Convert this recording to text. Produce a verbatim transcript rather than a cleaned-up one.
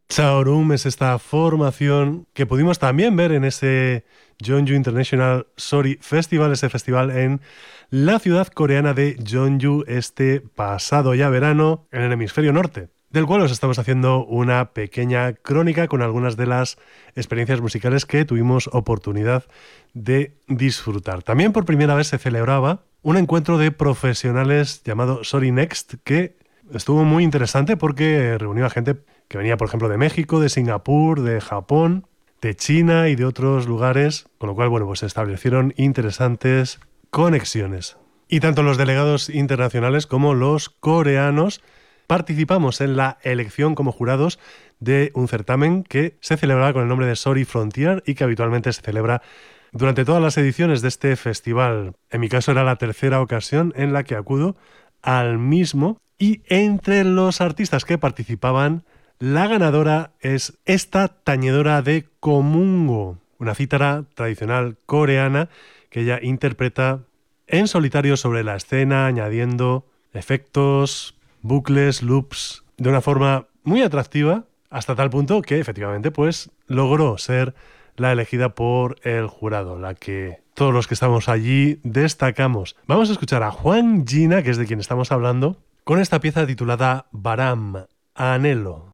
Chaorum es esta formación que pudimos también ver en ese Jeonju International Sori Festival, ese festival en la ciudad coreana de Jeonju este pasado ya verano en el hemisferio norte, del cual os estamos haciendo una pequeña crónica con algunas de las experiencias musicales que tuvimos oportunidad de disfrutar. También por primera vez se celebraba un encuentro de profesionales llamado Sori Next, que estuvo muy interesante porque reunió a gente que venía, por ejemplo, de México, de Singapur, de Japón, de China y de otros lugares, con lo cual, bueno, pues se establecieron interesantes conexiones. Y tanto los delegados internacionales como los coreanos participamos en la elección como jurados de un certamen que se celebraba con el nombre de Sori Frontier y que habitualmente se celebra durante todas las ediciones de este festival. En mi caso era la tercera ocasión en la que acudo al mismo, y entre los artistas que participaban, la ganadora es esta tañedora de komungo, una cítara tradicional coreana que ella interpreta en solitario sobre la escena, añadiendo efectos, bucles, loops, de una forma muy atractiva, hasta tal punto que efectivamente pues logró ser la elegida por el jurado, la que todos los que estamos allí destacamos. Vamos a escuchar a Hwang Jina, que es de quien estamos hablando, con esta pieza titulada Baram, Anhelo.